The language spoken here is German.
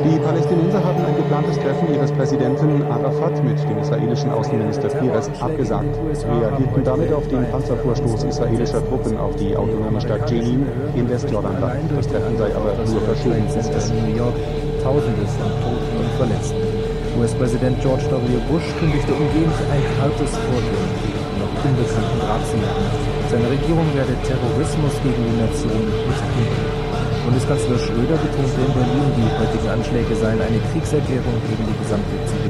Die Palästinenser haben ein geplantes Treffen ihres Präsidenten Arafat mit dem israelischen Außenminister Peres abgesagt. Reagierten damit auf den Panzervorstoß israelischer Truppen auf die autonome Stadt Jenin im Westjordanland. Das Treffen sei aber nur verschoben. In New York Tausende von Toten und Verletzten. US-Präsident George W. Bush kündigte umgehend ein kaltes Vorgehen gegen die noch unbekannten Drahtzieher an. Seine Regierung werde Terrorismus gegen die Nation nicht hinnehmen. Bundeskanzler Schröder betonte in Berlin, die heutigen Anschläge seien eine Kriegserklärung gegen die gesamte Zivilisation.